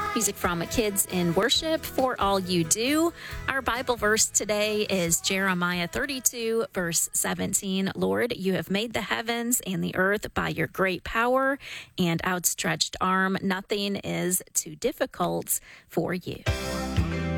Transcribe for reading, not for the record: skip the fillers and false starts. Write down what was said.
Music from Kids in Worship for All You Do. Our Bible verse today is Jeremiah 32, verse 17. Lord, you have made the heavens and the earth by your great power and outstretched arm. Nothing is too difficult for you.